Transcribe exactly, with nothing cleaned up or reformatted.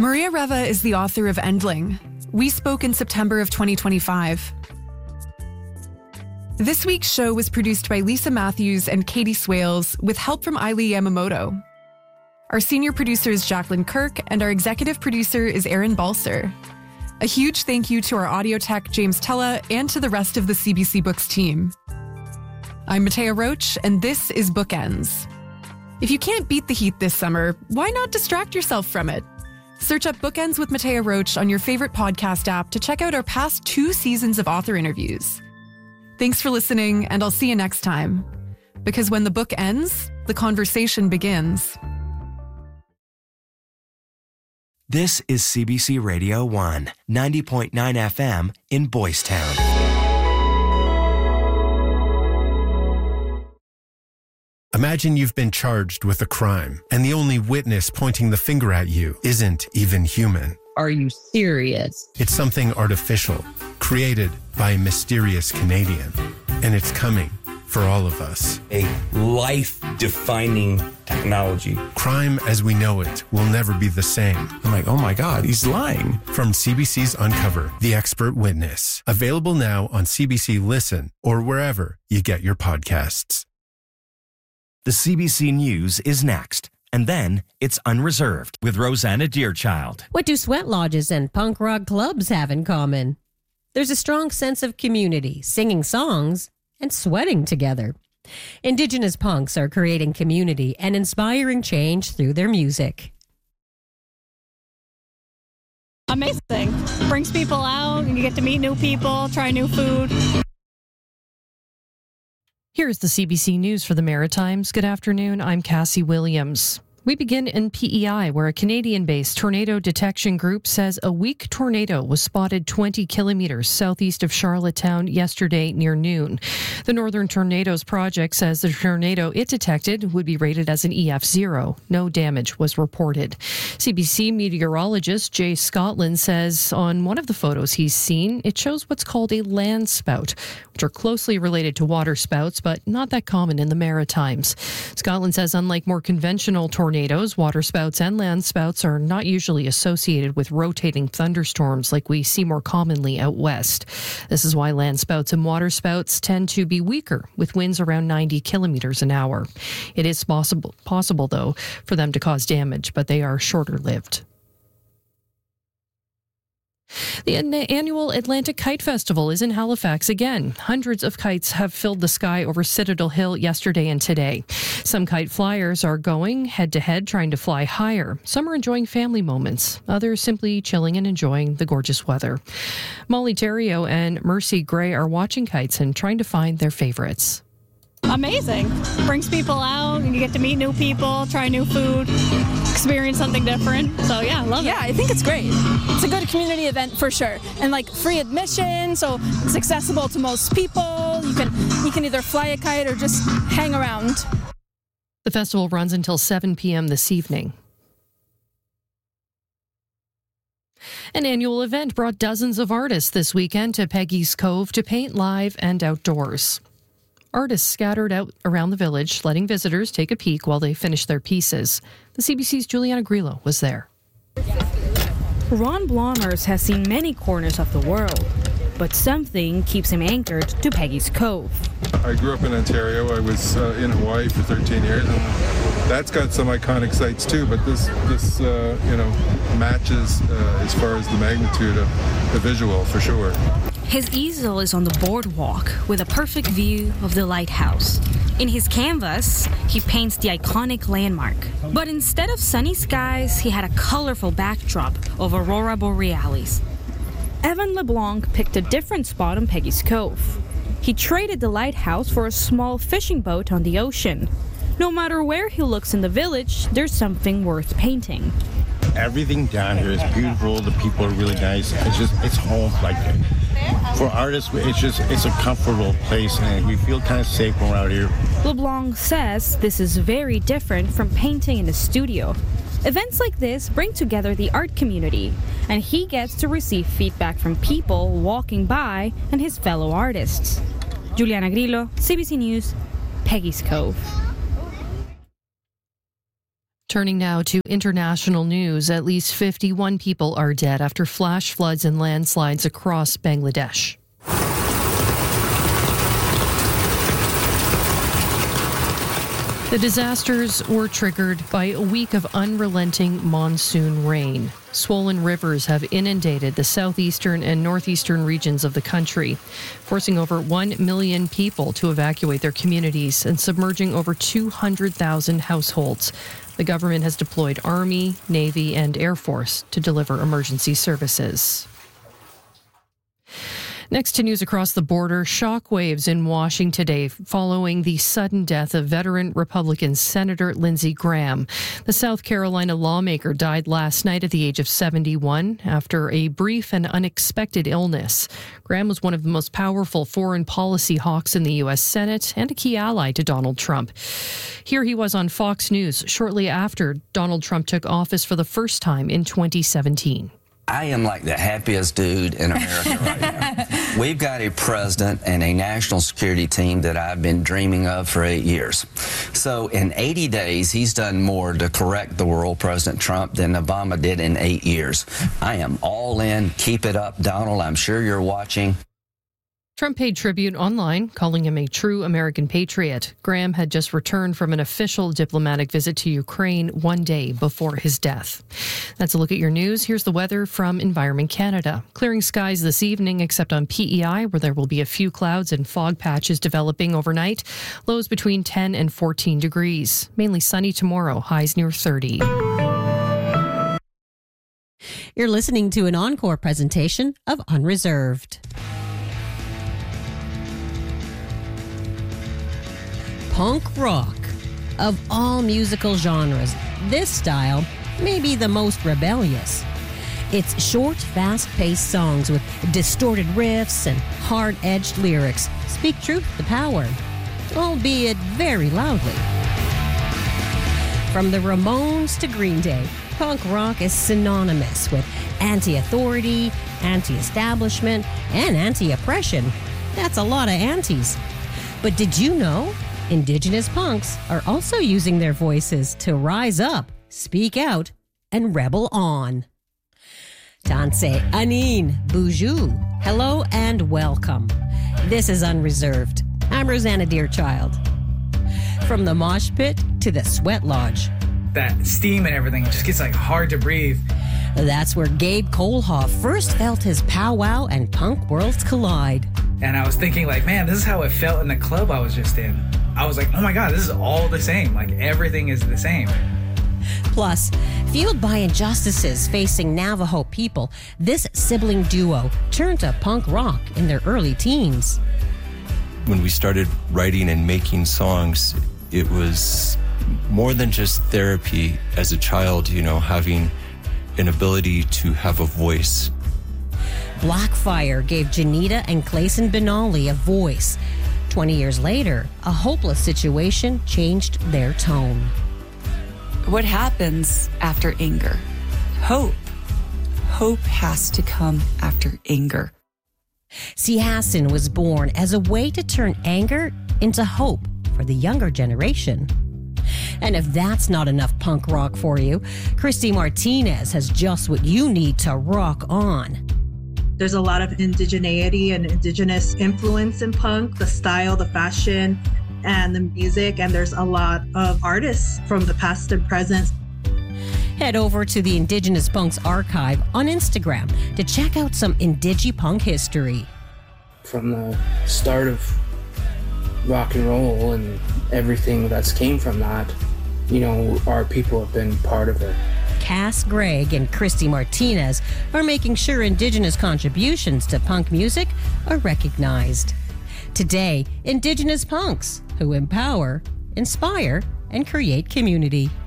Maria Reva is the author of Endling. We spoke in September of twenty twenty-five. This week's show was produced by Lisa Matthews and Katie Swales with help from Ailey Yamamoto. Our senior producer is Jacqueline Kirk, and our executive producer is Aaron Balser. A huge thank you to our audio tech, James Tella, and to the rest of the C B C Books team. I'm Matea Roach, and this is Bookends. If you can't beat the heat this summer, why not distract yourself from it? Search up Bookends with Matea Roach on your favorite podcast app to check out our past two seasons of author interviews. Thanks for listening, and I'll see you next time. Because when the book ends, the conversation begins. This is C B C Radio one, ninety point nine F M in Boys Town. Imagine you've been charged with a crime, and the only witness pointing the finger at you isn't even human. Are you serious? It's something artificial, created by a mysterious Canadian, and it's coming for all of us. A life-defining technology. Crime as we know it will never be the same. I'm like, oh my God, he's lying. From C B C's Uncover, The Expert Witness. Available now on C B C Listen or wherever you get your podcasts. The C B C News is next. And then it's Unreserved with Rosanna Deerchild. What do sweat lodges and punk rock clubs have in common? There's a strong sense of community, singing songs, and sweating together. Indigenous punks are creating community and inspiring change through their music. Amazing. Brings people out, and you get to meet new people, try new food. Here's the C B C News for the Maritimes. Good afternoon. I'm Cassie Williams. We begin in P E I, where a Canadian-based tornado detection group says a weak tornado was spotted twenty kilometers southeast of Charlottetown yesterday near noon. The Northern Tornadoes Project says the tornado it detected would be rated as an E F zero. No damage was reported. C B C meteorologist Jay Scotland says on one of the photos he's seen, it shows what's called a land spout, which are closely related to water spouts, but not that common in the Maritimes. Scotland says unlike more conventional tornadoes, Tornadoes, water spouts, and land spouts are not usually associated with rotating thunderstorms like we see more commonly out west. This is why land spouts and water spouts tend to be weaker, with winds around ninety kilometers an hour. It is possible, possible though, for them to cause damage, but they are shorter lived. The annual Atlantic Kite Festival is in Halifax again. Hundreds of kites have filled the sky over Citadel Hill yesterday and today. Some kite flyers are going head-to-head trying to fly higher. Some are enjoying family moments. Others simply chilling and enjoying the gorgeous weather. Molly Terrio and Mercy Gray are watching kites and trying to find their favorites. Amazing. Brings people out, and you get to meet new people, try new food, experience something different. So yeah, I love yeah, it. Yeah, I think it's great. It's a good community event for sure. And like free admission, so it's accessible to most people. You can you can either fly a kite or just hang around. The festival runs until seven p.m. this evening. An annual event brought dozens of artists this weekend to Peggy's Cove to paint live and outdoors. Artists scattered out around the village, letting visitors take a peek while they finish their pieces. The C B C's Juliana Grillo was there. Ron Blomers has seen many corners of the world, but something keeps him anchored to Peggy's Cove. I grew up in Ontario. I was uh, in Hawaii for thirteen years, and that's got some iconic sites too, but this, this uh, you know, matches uh, as far as the magnitude of the visual, for sure. His easel is on the boardwalk with a perfect view of the lighthouse. In his canvas, he paints the iconic landmark. But instead of sunny skies, he had a colorful backdrop of Aurora Borealis. Evan LeBlanc picked a different spot on Peggy's Cove. He traded the lighthouse for a small fishing boat on the ocean. No matter where he looks in the village, there's something worth painting. Everything down here is beautiful. The people are really nice. It's just, it's home. Like, for artists, it's just, it's a comfortable place, and we feel kind of safe when we're out here. LeBlanc says this is very different from painting in a studio. Events like this bring together the art community, and he gets to receive feedback from people walking by and his fellow artists. Juliana Grillo, C B C News, Peggy's Cove. Turning now to international news, at least fifty-one people are dead after flash floods and landslides across Bangladesh. The disasters were triggered by a week of unrelenting monsoon rain. Swollen rivers have inundated the southeastern and northeastern regions of the country, forcing over one million people to evacuate their communities and submerging over two hundred thousand households. The government has deployed Army, Navy, and Air Force to deliver emergency services. Next to news across the border, shockwaves in Washington today following the sudden death of veteran Republican Senator Lindsey Graham. The South Carolina lawmaker died last night at the age of seventy-one after a brief and unexpected illness. Graham was one of the most powerful foreign policy hawks in the U S Senate and a key ally to Donald Trump. Here he was on Fox News shortly after Donald Trump took office for the first time in twenty seventeen. I am like the happiest dude in America right now. We've got a president and a national security team that I've been dreaming of for eight years. So in eighty days, he's done more to correct the world, President Trump, than Obama did in eight years. I am all in. Keep it up, Donald. I'm sure you're watching. Trump paid tribute online, calling him a true American patriot. Graham had just returned from an official diplomatic visit to Ukraine one day before his death. That's a look at your news. Here's the weather from Environment Canada. Clearing skies this evening, except on P E I, where there will be a few clouds and fog patches developing overnight. Lows between ten and fourteen degrees. Mainly sunny tomorrow, highs near thirty. You're listening to an encore presentation of Unreserved. Punk rock. Of all musical genres, this style may be the most rebellious. Its short, fast-paced songs with distorted riffs and hard-edged lyrics speak truth to power, albeit very loudly. From the Ramones to Green Day, punk rock is synonymous with anti-authority, anti-establishment, and anti-oppression. That's a lot of antis. But did you know Indigenous punks are also using their voices to rise up, speak out, and rebel on? Tanse Anin Boujou. Hello and welcome. This is Unreserved. I'm Rosanna Deerchild. From the mosh pit to the sweat lodge. That steam and everything just gets like hard to breathe. That's where Gabe Kohlhoff first felt his powwow and punk worlds collide. And I was thinking like, man, this is how it felt in the club I was just in. I was like, oh my God, this is all the same. Like everything is the same. Plus, fueled by injustices facing Navajo people, this sibling duo turned to punk rock in their early teens. When we started writing and making songs, it was more than just therapy as a child, you know, having an ability to have a voice. Blackfire gave Janita and Clayson Benally a voice. Twenty years later, a hopeless situation changed their tone. What happens after anger? Hope. Hope has to come after anger. Sihassin was born as a way to turn anger into hope for the younger generation. And if that's not enough punk rock for you, Christy Martinez has just what you need to rock on. There's a lot of indigeneity and indigenous influence in punk, the style, the fashion, and the music. And there's a lot of artists from the past and present. Head over to the Indigenous Punks archive on Instagram to check out some Indigi-Punk history. From the start of rock and roll and everything that's came from that, you know, our people have been part of it. Cass Gregg and Christy Martinez are making sure Indigenous contributions to punk music are recognized. Today, Indigenous punks who empower, inspire, and create community.